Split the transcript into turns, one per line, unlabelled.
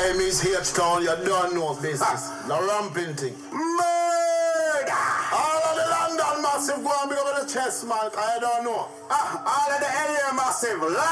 time is H-Town, you don't know business. The ramping thing. Murder! All of the London massive go and big up on the chest, man, I don't know.
All of the area massive.